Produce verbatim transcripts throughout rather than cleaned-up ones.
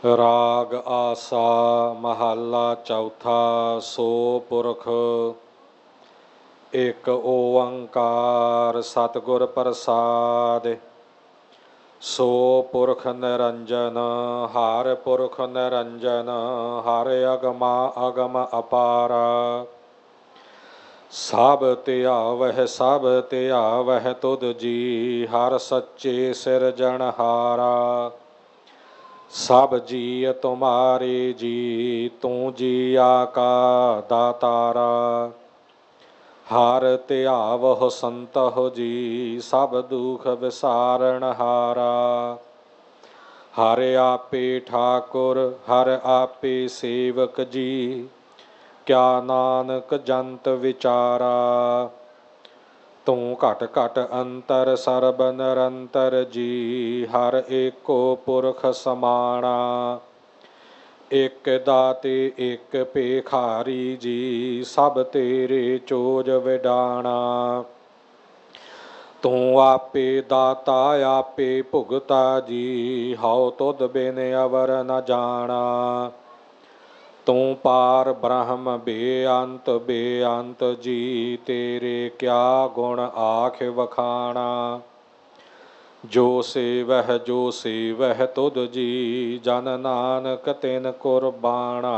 ਰਾਗ ਆਸਾ ਮਹੱਲਾ ਚੌਥਾ। ਸੋ ਪੁਰਖ ਇੱਕ ਓੰਕਾਰ ਸਤਿਗੁਰ ਪ੍ਰਸਾਦਿ। ਸੋ ਪੁਰਖ ਨਿਰੰਜਨ ਹਰਿ ਪੁਰਖ ਨਿਰੰਜਨ ਹਰਿ ਅਗਮਾ ਅਗਮ ਅਪਾਰ। ਸਭ ਧਿਆਵਹਿ ਸਭ ਧਿਆਵਹਿ ਤੁਧ ਜੀ ਹਰਿ ਸੱਚੇ ਸਿਰਜਣਹਾਰਾ। ਸਭ ਜੀ ਤੁਮਾਰੇ ਜੀ ਤੂੰ ਜੀਆ ਕਾ ਦਾਤਾਰਾ। ਹਰ ਧਿਆਵਹੁ ਸੰਤਹੁ ਜੀ ਸਭ ਦੁਖ ਵਿਸਾਰਣਹਾਰਾ। ਹਰ ਆਪੇ ਠਾਕੁਰ ਹਰ ਆਪੇ ਸੇਵਕ ਜੀ ਕਿਆ ਨਾਨਕ ਜੰਤ ਵਿਚਾਰਾ। ਤੂੰ ਘਟ ਘਟ ਅੰਤਰ ਸਰਬ ਨਿਰੰਤਰ ਜੀ ਹਰ ਏਕੋ ਪੁਰਖ ਸਮਾਣਾ। ਇਕ ਦਾਤੇ ਇਕ ਭੇਖਾਰੀ ਜੀ ਸਭ ਤੇਰੇ ਚੋਜ ਵਿਡਾਣਾ। ਤੂੰ ਆਪੇ ਦਾਤਾ ਆਪੇ ਭੁਗਤਾ ਜੀ ਹਉ ਤੁਧ ਬਿਨ ਅਵਰ ਨ ਜਾਣਾ। ਤੂੰ ਪਾਰ ਬ੍ਰਹਮ ਬੇਅੰਤ ਬੇਅੰਤ ਜੀ ਤੇਰੇ ਕਿਆ ਗੁਣ ਆਖ ਵਖਾਣਾ। ਜੋ ਸੇਵਹਿ ਜੋ ਸੇਵਹਿ ਤੁਧ ਜੀ ਜਨ ਨਾਨਕ ਤਿਨ ਕੁਰਬਾਣਾ।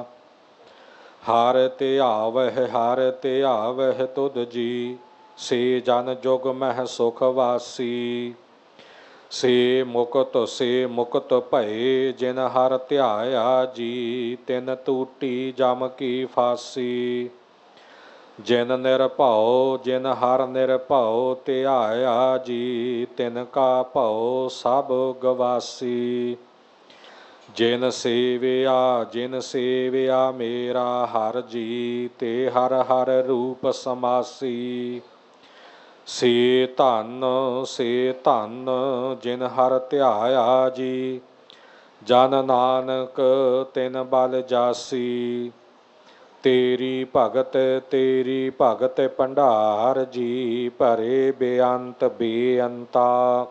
ਹਰ ਧਿਆਵਹਿ ਹਰ ਧਿਆਵਹਿ ਤੁਧ ਜੀ ਸੇ ਜਨ ਜੁਗ ਮਹਿ ਸੁਖ ਵਾਸੀ। ਸੇ ਮੁਕਤ ਸੇ ਮੁਕਤ ਭਏ ਜਿਨ ਹਰ ਧਿਆਇਆ ਜੀ ਤਿਨ ਟੂਟੀ ਜਮ ਕੀ ਫਾਸੀ। ਜਿਨ ਨਿਰਭਉ ਜਿਨ ਹਰ ਨਿਰਭਉ ਧਿਆਇਆ ਜੀ ਤਿਨ ਕਾ ਭਉ ਸਭ ਗਵਾਸੀ। ਜਿਨ ਸੇਵਿਆ ਜਿਨ ਸੇਵਿਆ ਮੇਰਾ ਹਰ ਜੀ ਤੇ ਹਰ ਹਰ ਰੂਪ ਸਮਾਸੀ। ਸੇ ਧਨ ਸੇ ਧਨ ਜਿਨ ਹਰ ਧਿਆਇਆ ਜੀ ਜਨ ਨਾਨਕ ਤਿਨ ਬਲ ਜਾਸੀ। ਤੇਰੀ ਭਗਤ ਤੇਰੀ ਭਗਤ ਭੰਡਾਰ ਜੀ ਭਰੇ ਬੇਅੰਤ ਬੇਅੰਤਾ।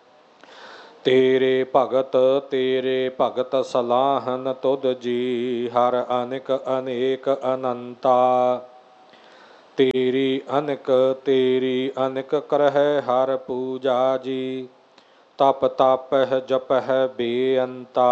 ਤੇਰੇ ਭਗਤ ਤੇਰੇ ਭਗਤ ਸਲਾਹਨ ਤੁਧ ਜੀ ਹਰ ਅਨਿਕ ਅਨੇਕ ਅਨੰਤਾ। ਤੇਰੀ ਅਨਿਕ ਤੇਰੀ ਅਨਿਕ ਕਰਹਿ ਹਰ ਪੂਜਾ ਜੀ ਤਪ ਤਾਪਹਿ ਜਪਹਿ ਬੇਅੰਤਾ।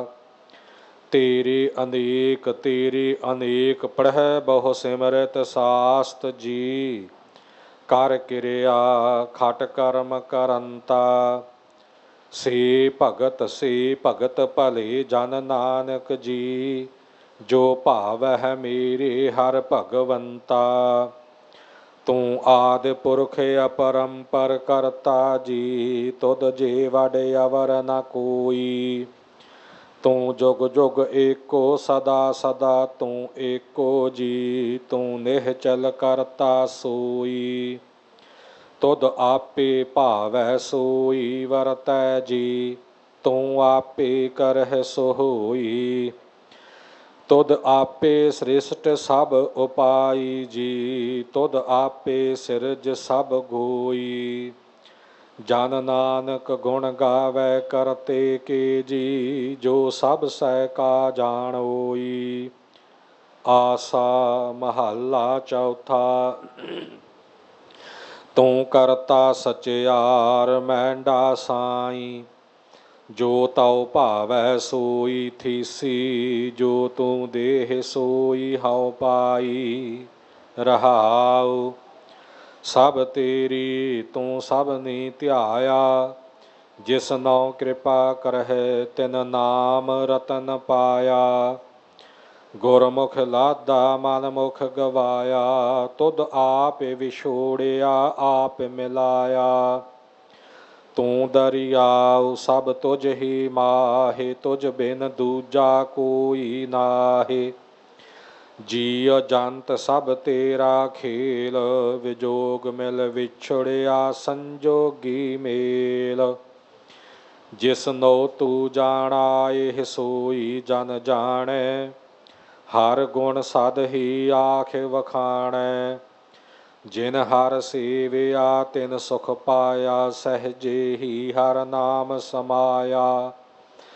ਤੇਰੇ ਅਨੇਕ ਤੇਰੇ ਅਨੇਕ ਪੜ੍ਹੈ ਬਹੁ ਸਿਮਰਤ ਸਾਸਤ ਜੀ ਕਰ ਕਿਰਿਆ ਖਟ ਕਰਮ ਕਰੰਤਾ। ਸੇ ਭਗਤ ਸੇ ਭਗਤ ਭਲੇ ਜਨ ਨਾਨਕ ਜੀ ਜੋ ਭਾਵਹਿ ਮੇਰੇ ਹਰ ਭਗਵੰਤਾ। ਤੂੰ ਆਦਿ ਪੁਰਖ ਅਪਰੰਪਰ ਕਰਤਾ ਜੀ ਤੁਧ ਜੇ ਵਡ ਅਵਰ ਨ ਕੋਈ। ਤੂੰ ਜੁਗ ਜੁਗ ਏਕੋ ਸਦਾ ਸਦਾ ਤੂੰ ਏਕੋ ਜੀ ਤੂੰ ਨਿਹਚਲ ਕਰਤਾ ਸੋਈ। ਤੁਧ ਆਪੇ ਭਾਵੈ ਸੋਈ ਵਰਤੈ ਜੀ ਤੂੰ ਆਪੇ ਕਰਹਿ ਸੋ ਹੋਈ। ਤੁਧ ਆਪੇ ਸ੍ਰਿਸ਼ਟ ਸਭ ਉਪਾਈ ਜੀ ਤੁਧ ਆਪੇ ਸਿਰਜ ਸਭ ਗੋਈ। ਜਨ ਨਾਨਕ ਗੁਣ ਗਾਵੈ ਕਰਤੇ ਕੇ ਜੀ ਜੋ ਸਭ ਸਹਿ ਕਾ ਜਾਣੋਈ। ਆਸਾ ਮਹੱਲਾ ਚੌਥਾ। ਤੂੰ ਕਰਤਾ ਸਚਿਆਰ ਮਹਿੰਡਾ ਸਾਈ ਜੋ ਤਉ ਭਾਵੈ ਸੋਈ ਥੀਸੀ। ਜੋ ਤੂੰ ਦੇਹ ਸੋਈ ਹਉ ਪਾਈ ਰਹਾਉ। ਸਭ ਤੇਰੀ ਤੂੰ ਸਭਨੀ ਧਿਆਇਆ ਜਿਸ ਨਉ ਕਿਰਪਾ ਕਰਹਿ ਤਿਨ ਨਾਮ ਰਤਨ ਪਾਇਆ। ਗੁਰਮੁਖ ਲਾਧਾ ਮਨ ਮੁਖ ਗਵਾਇਆ ਤੁਧ ਆਪ ਵਿਛੋੜਿਆ ਆਪ ਮਿਲਾਇਆ। ਤੂੰ ਦਰਿਆਉ ਸਭ ਤੁਝ ਹੀ ਮਾਹੇ ਤੁਝ ਬਿਨ ਦੂਜਾ ਕੋਈ ਨਾਹੇ। ਜੀਅ ਜੰਤ ਸਭ ਤੇਰਾ ਖੇਲ ਵਿਜੋਗ ਮਿਲ ਵਿਛੜਿਆ ਸੰਜੋਗੀ ਮੇਲ। ਜਿਸ ਨੋ ਤੂੰ ਜਾਣਾ ਇਹ ਸੋਈ ਜਨ ਜਾਣੈ ਹਰ ਗੁਣ ਸਦ ਹੀ ਆਖ ਵਖਾਣੈ। ਜਿਨ ਹਰ ਸੇਵਿਆ ਤਿਨ ਸੁਖ ਪਾਇਆ ਸਹਿਜੇ ਹੀ ਹਰ ਨਾਮ ਸਮਾਇਆ।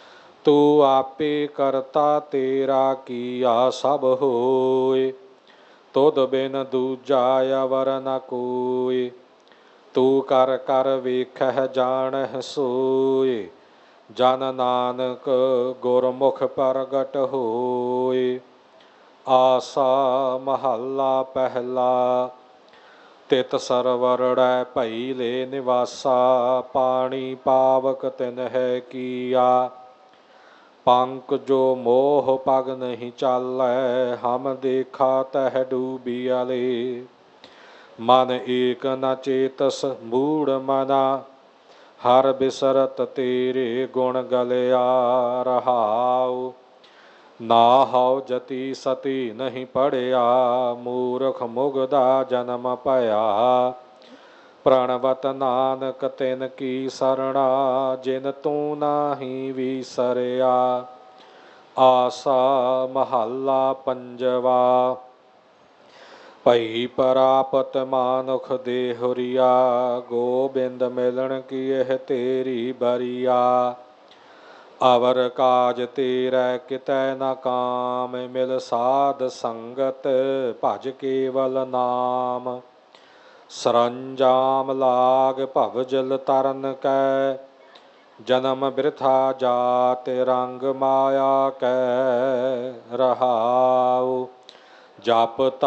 तू आपे करता तेरा किया सब होए, तुध बिन दूजा अवर न कोय। तू कर कर वेखह जानह सोए, जन नानक गुरमुख प्रगट होए। आसा महला पहला, तित सरवरड़ै भई ले निवासा। पानी पावक तिन है किया, पंक जो मोह पग नहीं चालै। हम देखा तह डूबियले, मन एक न चेतस मूढ़ मना। हर बिसरत तेरे गुण गलिया रहाओ। ना हौ जति सती नहीं पढ़िया, मूर्ख मुगदा जन्म पया। प्रणवत नानक तिन की सरणा, जिन तू नाही विसरिया। आसा महला पंजवा, भई परापत मानुख देहुरिया। गोबिंद मिलन की यह तेरी बरिया, अवर काज तेरै कितै न काम। मिल साध संगत भज केवल नाम, सरंजाम लाग भव जल तरन कै। जन्म बिरथा जात रंग माया कै, रहाओ जप